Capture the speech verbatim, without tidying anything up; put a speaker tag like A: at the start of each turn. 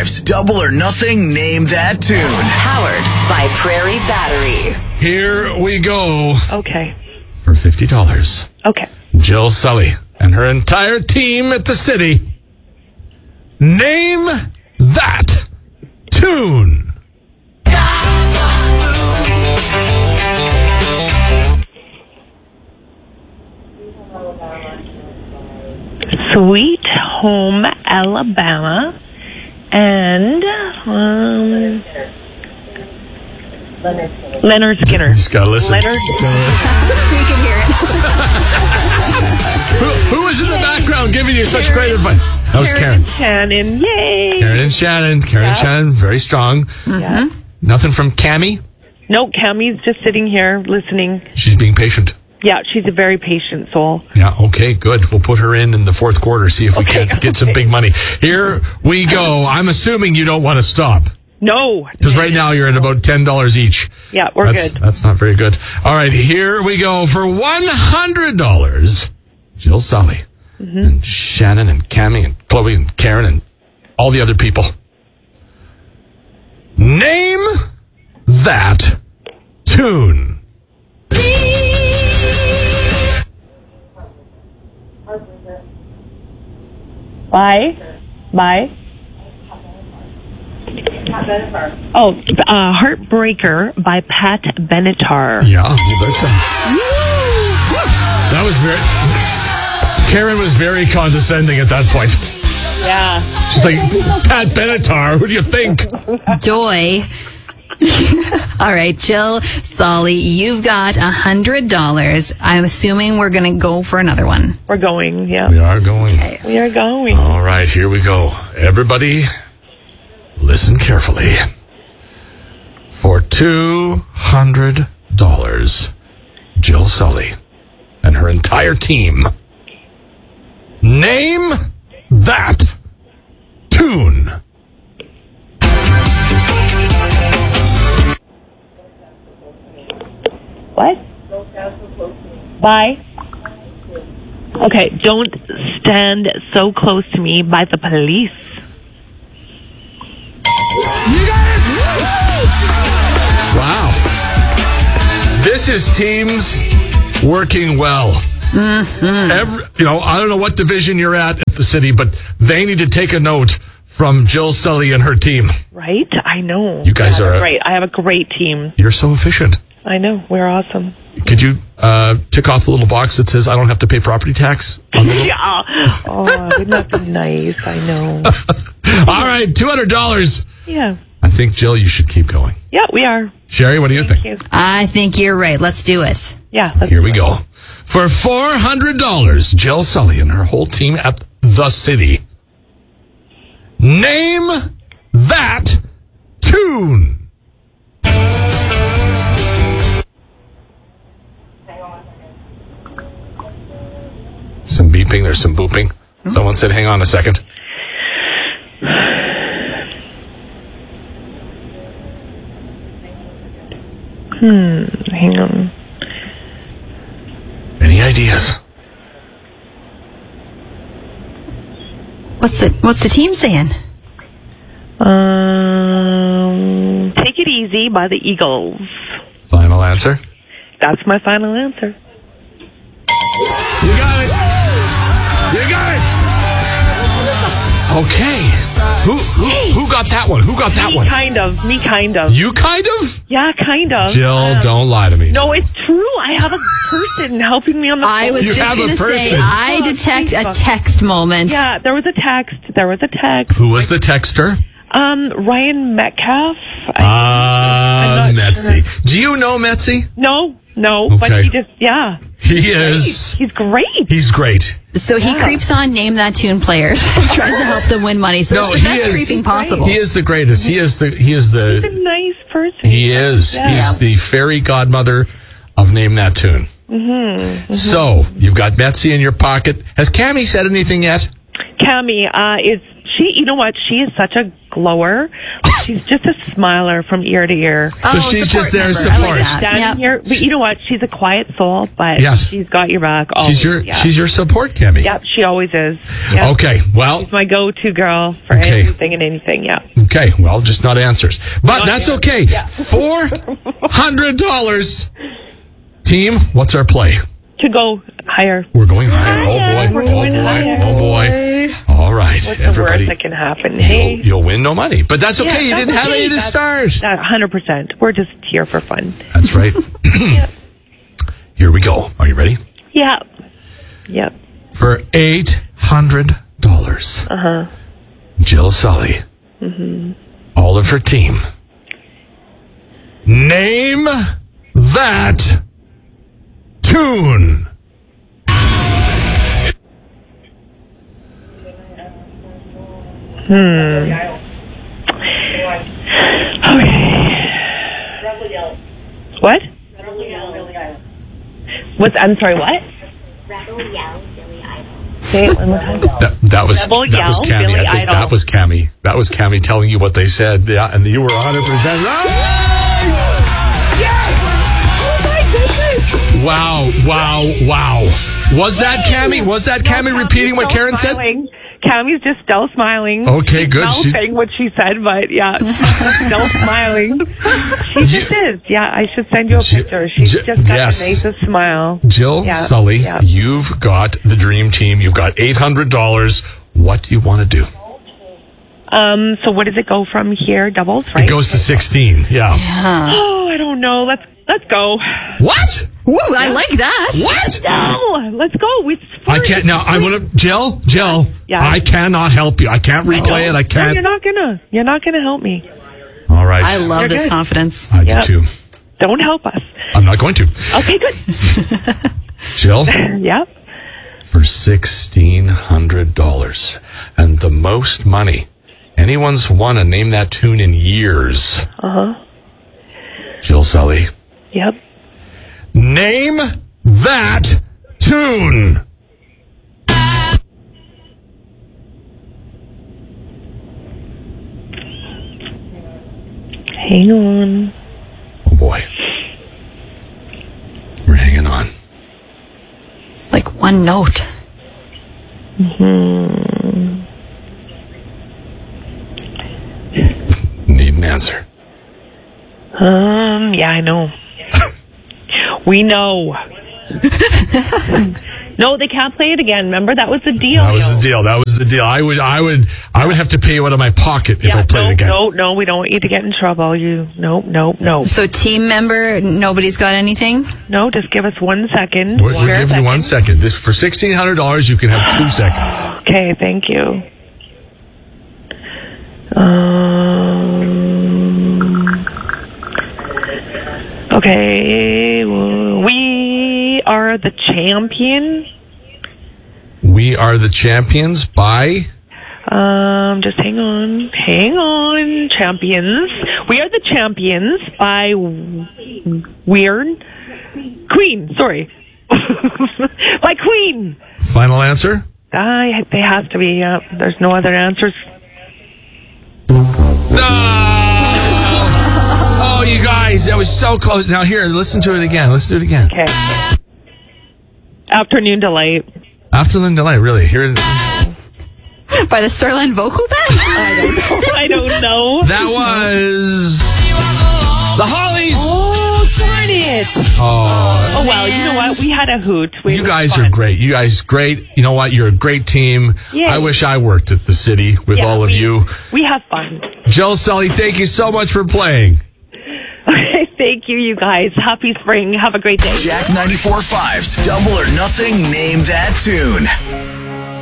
A: fives. Double or nothing, name that tune.
B: Powered by Prairie Battery.
C: Here we go.
D: Okay.
C: For fifty dollars.
D: Okay.
C: Jill Sully and her entire team at the city. Name that tune.
D: Sweet Home Alabama and um, Leonard Skinner.
C: Just gotta listen.
D: Leonard.
E: We can hear it.
C: Who, who was in the background giving you such great advice? That was Karen.
D: Shannon, yay!
C: Karen and Shannon. Karen and Shannon, very strong.
D: Yeah.
C: Nothing from Cammie?
D: No, Cammie's just sitting here listening.
C: She's being patient.
D: Yeah, she's a very patient soul.
C: Yeah, okay, good. We'll put her in in the fourth quarter, see if we
D: Okay,
C: can't get some
D: okay.
C: big money. Here we go. I'm assuming you don't want to stop.
D: No.
C: Because right now you're at about ten dollars each.
D: Yeah, we're
C: that's,
D: good.
C: That's not very good. All right, here we go. For one hundred dollars, Jill Sully
D: Mm-hmm.
C: and Shannon and Cammie and Chloe and Karen and all the other people. Name that tune.
D: Bye. Bye. Oh, uh, Heartbreaker by Pat Benatar.
C: Yeah, you betcha. That was very... Karen was very condescending at that point.
D: Yeah.
C: She's like, Pat Benatar, who do you think?
E: Joy. All right, Jill, Solly, you've got one hundred dollars. I'm assuming we're going to go for another one.
D: We're going, yeah.
C: We are going.
D: We are going.
C: All right, here we go. Everybody, listen carefully. For two hundred dollars, Jill Sully and her entire team, name that tune.
D: What? Bye. Okay, Don't Stand So Close to Me by The Police.
C: Wow. This is teams working well. Mm-hmm. Every, you know, I don't know what division you're at at the city, but they need to take a note from Jill Sully and her team.
D: Right? I know.
C: You guys
D: yeah,
C: are...
D: great. I have a great team.
C: You're so efficient.
D: I know. We're awesome.
C: Could you uh, tick off the little box that says, I don't have to pay property tax? On the little-
D: Yeah. Oh, wouldn't that be nice? I know.
C: All right, two hundred dollars.
D: Yeah.
C: I think, Jill, you should keep going.
D: Yeah, we are.
C: Sherry, what do you
D: Thank
C: think?
D: you.
E: I think you're right. Let's do it.
D: Yeah. let's
C: Here
D: do
C: we
D: it.
C: go. For four hundred dollars, Jill Sully and her whole team at the city. Name that tune. Some beeping, there's some booping. Someone said, hang on a second.
D: Hmm. Hang on.
C: Any ideas?
E: What's the What's the team saying?
D: Um, Take It Easy by the Eagles.
C: Final answer?
D: That's my final answer.
C: You got it. You got it. Okay. Who who, who got that one? Who got that
D: Me
C: one?
D: kind of. Me kind of.
C: You kind of?
D: Yeah, kind of.
C: Jill,
D: Um,
C: don't lie to me.
D: No, it's true. I have a person helping me on the phone.
E: I was
C: You
E: just
C: have
E: going
C: a
E: to say,
C: person.
E: I
D: Oh,
E: detect a
D: Jesus.
E: text moment.
D: Yeah, there was a text. There was a text.
C: Who was the texter?
D: Um, Ryan Metcalf. I,
C: Ah,
D: I'm not
C: Metzi. Do you know Metzi?
D: no, no, but
C: Okay.
D: he just, yeah.
C: He is.
D: He's great.
C: He's great.
E: So he
D: Yeah.
E: creeps on Name That Tune players and tries to help them win money. So
C: No,
E: it's the
C: he
E: best
C: is-
E: creeping possible.
C: He is the greatest. He is the. He is
D: He's
C: the.
D: a nice person.
C: He is.
D: Yeah.
C: He's the fairy godmother of Name That Tune. Mm-hmm. So you've got Metzi in your pocket. Has Cammie said anything yet?
D: Cammie, uh, is she, you know what? She is such a glower. she's just a smiler from ear to ear.
E: Oh,
C: she's
E: support
C: just there as
E: member. I
C: support.
E: like that.
D: Standing
E: Yep.
D: here, but you know what? She's a quiet soul, but
C: Yes.
D: she's got your back. Always.
C: She's your
D: yeah.
C: she's your support, Cammy.
D: Yep, she always is. Yep.
C: Okay, well,
D: She's my go-to girl for
C: Okay.
D: anything and anything. Yeah.
C: okay, well, just not answers, but
D: Not
C: that's
D: yet.
C: okay.
D: Yeah.
C: Four hundred dollars. Team, what's our play?
D: To go higher.
C: We're going higher. Oh
D: Higher.
C: boy!
D: We're
C: Oh
D: going
C: boy!
D: higher.
C: Oh boy! All right,
D: What's
C: everybody.
D: the worst that can happen? Hey.
C: You'll, you'll win no money, but that's okay.
D: Yeah,
C: you
D: that's
C: didn't have
D: okay.
C: any to
D: That's-
C: start.
D: That one hundred percent. We're just here for fun.
C: That's right. Here we go. Are you ready?
D: Yeah. Yep.
C: For eight hundred dollars,
D: Uh-huh.
C: Jill Sully,
D: Mm-hmm.
C: all of her team. Name that tune.
D: What? What's, I'm sorry, what? Say it one more time.
C: That, that was
D: Rebel
C: that was
D: Yell,
C: Cammy.
D: Billy
C: I think
D: Idol.
C: that was Cammy. That was Cammy telling you what they said. Yeah, and you were one hundred percent right. Wow! Wow! Wow! Was that Cammy? Was that Cammy repeating what Karen said?
D: Smiling. Cammy's just still smiling.
C: Okay, good.
D: She's
C: She-
D: mouthing what she said, but yeah, she's still smiling. She just is. Yeah, I should send you a
C: Ji-
D: picture. She's
C: Ji-
D: just got
C: yes.
D: the nicest smile.
C: Jill
D: Yeah,
C: Sully,
D: yeah.
C: you've got the dream team. You've got eight hundred dollars. What do you want to do?
D: Um. So what does it go from here? Doubles, right?
C: It goes to sixteen. Yeah.
D: Oh, I don't know. Let's let's go.
C: What?
E: Ooh, I like that.
C: What?
D: No, let's go. We.
C: I can't now. I want to, Jill. Jill.
D: Yeah.
C: I cannot help you. I can't replay it. I
D: No,
C: can't.
D: you're not gonna. You're not gonna help me.
C: All right.
E: I love
D: You're
E: this
D: good.
E: confidence.
C: I
D: Yep.
C: do too.
D: Don't help us.
C: I'm not going to.
D: Okay, good.
C: Jill,
D: Yep.
C: for sixteen hundred dollars and the most money anyone's won a Name That Tune in years.
D: Uh huh.
C: Jill Sully,
D: Yep.
C: name that tune.
D: Hang on.
C: Oh boy. We're hanging on.
E: It's like one note.
C: Need an answer.
D: Um. Yeah, I know. We know. No, they can't play it again. Remember, that was the deal.
C: That was
D: yo.
C: the deal. That was the deal. I would, I would, I would have to pay you out of my pocket if
D: Yeah,
C: I played
D: no,
C: it again.
D: no, no, we don't want you to get in trouble. You, no, no, no,
E: So team member, nobody's got anything?
D: no. Just give us one second.
C: We're,
D: Spare
C: we're
D: a
C: giving you one second. This for sixteen hundred dollars. You can have two seconds.
D: Okay, thank you. Um. Okay, we are the champion.
C: We Are the Champions by.
D: Um, just hang on, hang on, champions. We are the champions by w- Weird Queen. Sorry, by Queen.
C: Final answer.
D: I they have to be. Uh, there's no other answers.
C: No! Oh, you guys, that was so close. Now here, listen to it again. Listen to it again.
D: Okay. Afternoon delight.
C: Afternoon Delight, really. Here, that
E: By the Starline Vocal Band?
D: I don't know. I don't know.
C: was the Hollies.
D: Oh, darn it!
C: Oh,
D: Oh well, you know what? We had a hoot. We,
C: you
D: it was
C: guys
D: fun.
C: are great. You guys great. You know what? You're a great team.
D: Yay.
C: I wish I worked at the city with
D: Yeah,
C: all of
D: we-
C: you.
D: We have fun.
C: Jill Sully, thank you so much for playing.
D: Okay, thank you, you guys. Happy spring. Have a great day.
A: Jack ninety-four point five's Double or Nothing Name That Tune.